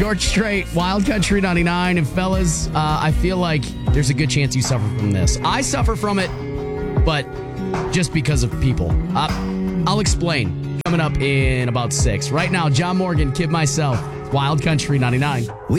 George Strait, Wild Country 99. And fellas, I feel like there's a good chance you suffer from this. I suffer from it, but just because of people. I'll explain coming up in about 6. Right now, John Morgan, Kid Myself, Wild Country 99.